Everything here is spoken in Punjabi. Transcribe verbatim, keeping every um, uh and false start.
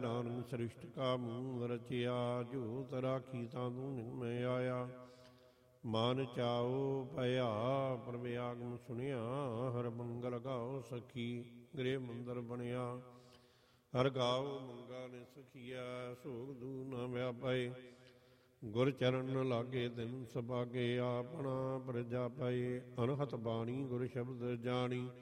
ਨਾਨਕ ਸ੍ਰਿਸ਼ਟ ਕਾ ਮੂਲ ਰਚਿਆ, ਜੋ ਤਰਾਖੀ ਤਾਂ ਤੂੰ ਨਿਮੈ ਆਇਆ। ਮਨ ਚਾਓ ਭਇਆ ਪ੍ਰਭ ਆਗਮ ਸੁਣਿਆ, ਹਰ ਮੰਗਲ ਗਾਓ ਸਖੀ ਗ੍ਰਹਿ ਮੰਦਰ ਬਣਿਆ। ਹਰ ਗਾਓ ਮੰਗਾ ਨੇ ਸਖੀਆ, ਸੋਗ ਦੂਰ ਨਾ ਵਿਆਪਾਏ। ਗੁਰ ਚਰਨ ਨ ਲਾਗੇ ਦਿਨ ਸੁਭਾਗੇ, ਆਪਣਾ ਪ੍ਰਜਾ ਪਾਏ। ਅਨਹਤ ਬਾਣੀ ਗੁਰ ਸ਼ਬਦ ਜਾਣੀ,